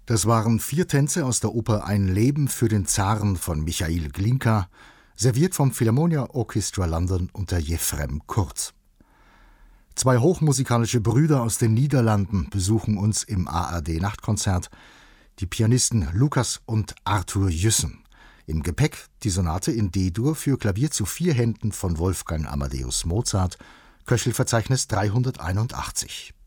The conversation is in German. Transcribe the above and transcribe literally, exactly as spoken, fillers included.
Das waren vier Tänze aus der Oper Ein Leben für den Zaren von Michail Glinka, serviert vom Philharmonia Orchestra London unter Jefrem Kurz. Zwei hochmusikalische Brüder aus den Niederlanden besuchen uns im A R D-Nachtkonzert, die Pianisten Lukas und Arthur Jüssen. Im Gepäck die Sonate in D-Dur für Klavier zu vier Händen von Wolfgang Amadeus Mozart, Köchelverzeichnis dreihunderteinundachtzig.